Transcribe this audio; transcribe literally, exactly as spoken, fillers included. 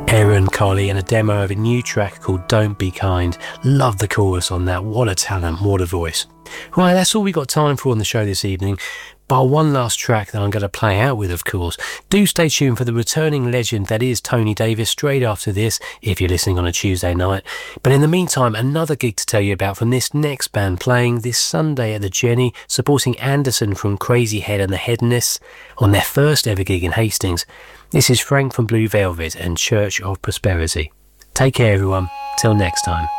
Aaron Colley and a demo of a new track called Don't Be Kind. Love the chorus on that. What a talent, what a voice. Right, that's all we got time for on the show this evening. But one last track that I'm going to play out with, of course. Do stay tuned for the returning legend that is Tony Davis straight after this, if you're listening on a Tuesday night. But in the meantime, another gig to tell you about from this next band playing this Sunday at the Jenny, supporting Anderson from Crazy Head and the Hedonists on their first ever gig in Hastings. This is Frank from Blue Velvet and Church of Prosperity. Take care, everyone. Till next time.